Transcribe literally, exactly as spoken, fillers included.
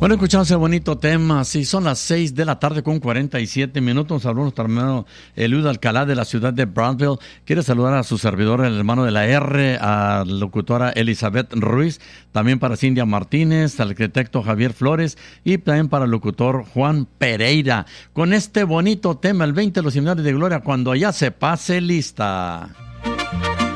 Bueno, escuchamos ese bonito tema. Sí, son las seis de la tarde con cuarenta y siete minutos. Habló nuestro hermano Eliud Alcalá de la ciudad de Brownsville. Quiere saludar a su servidor, el hermano de la R, a la locutora Elizabeth Ruiz, también para Cindia Martínez, al arquitecto Javier Flores y también para el locutor Juan Pereira. Con este bonito tema, el veinte de los Seminarios de Gloria, cuando ya se pase lista.